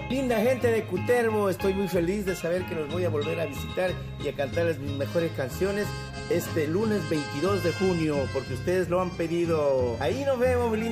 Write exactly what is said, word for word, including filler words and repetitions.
Linda gente de Cutervo, estoy muy feliz de saber que los voy a volver a visitar y a cantarles mis mejores canciones este lunes veintidós de junio, porque ustedes lo han pedido. Ahí nos vemos, linda.